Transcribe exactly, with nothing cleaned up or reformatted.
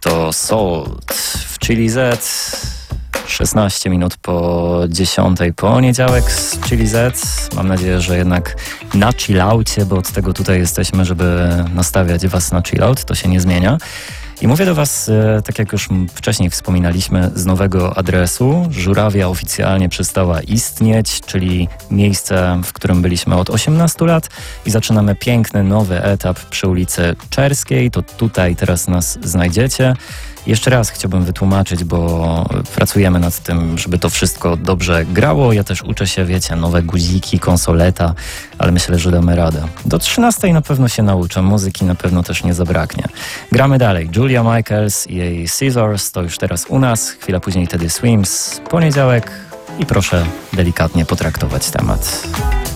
To Salt w Chili Z. szesnaście minut po dziesiątej. Poniedziałek z Chili Z. Mam nadzieję, że jednak na chillaucie, bo od tego tutaj jesteśmy, żeby nastawiać was na chillout. To się nie zmienia. I mówię do was, tak jak już wcześniej wspominaliśmy, z nowego adresu. Żurawia oficjalnie przestała istnieć, czyli miejsce, w którym byliśmy od osiemnastu lat i zaczynamy piękny, nowy etap przy ulicy Czerskiej. To tutaj teraz nas znajdziecie. Jeszcze raz chciałbym wytłumaczyć, bo pracujemy nad tym, żeby to wszystko dobrze grało. Ja też uczę się, wiecie, nowe guziki, konsoleta, ale myślę, że damy radę. Do trzynastej na pewno się nauczę, muzyki na pewno też nie zabraknie. Gramy dalej. Julia Michaels i jej Scissors to już teraz u nas, chwila później Teddy Swims, poniedziałek i proszę delikatnie potraktować temat.